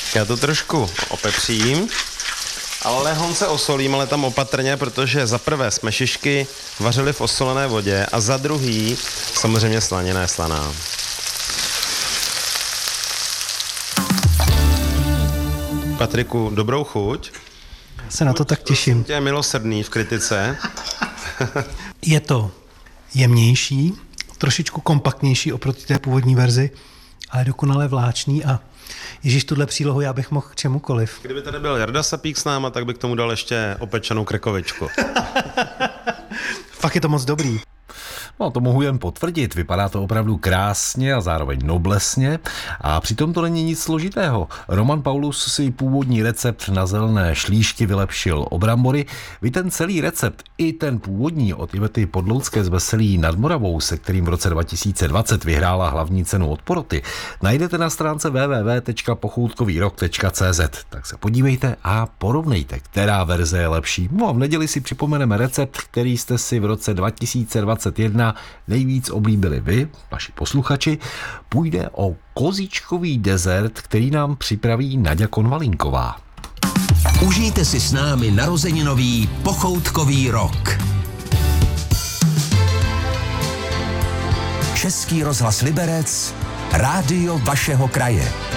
Já to trošku opepřím, ale lehonce osolím, ale tam opatrně, protože za prvé jsme šišky vařili v osolené vodě a za druhý samozřejmě slanina je slaná. Patriku, dobrou chuť. Se na to tak těším. Tě je milosrdný v kritice. Je to jemnější, trošičku kompaktnější oproti té původní verzi, ale dokonale vláčný a ježíš, tuhle přílohu já bych mohl k čemukoliv. Kdyby tady byl Jarda Sapík s náma, tak bych k tomu dal ještě opečenou krekovičku. Fakt je to moc dobrý. No, to mohu jen potvrdit, vypadá to opravdu krásně a zároveň noblesně a přitom to není nic složitého. Roman Paulus si původní recept na zelené šlíšky vylepšil o brambory. Vy ten celý recept i ten původní od Ivety Podloudské z Veselí nad Moravou, se kterým v roce 2020 vyhrála hlavní cenu od poroty, najdete na stránce www.pochoutkovýrok.cz. Tak se podívejte a porovnejte, která verze je lepší. No a v neděli si připomeneme recept, který jste si v roce 2021 nejvíc oblíbili vy, naši posluchači. Půjde o kozičkový dezert, který nám připraví Naďa Konvalinková. Užijte si s námi narozeninový pochoutkový rok. Český rozhlas Liberec, rádio vašeho kraje.